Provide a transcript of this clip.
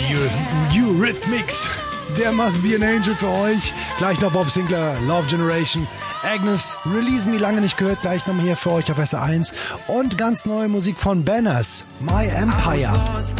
Die Eurythmics. Der Must Be an Angel für euch. Gleich noch Bob Sinclair, Love Generation. Agnes, Release Me, lange nicht gehört. Gleich nochmal hier für euch auf SR1. Und ganz neue Musik von Banners, My Empire.